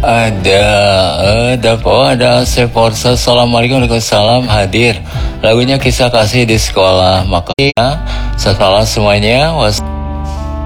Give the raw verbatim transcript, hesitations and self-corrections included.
Ada, ada po, ada Asep Forza. Assalamualaikum, Waalaikumsalam hadir. Lagunya Kisah Kasih di Sekolah. Makanya, setelah semuanya, was.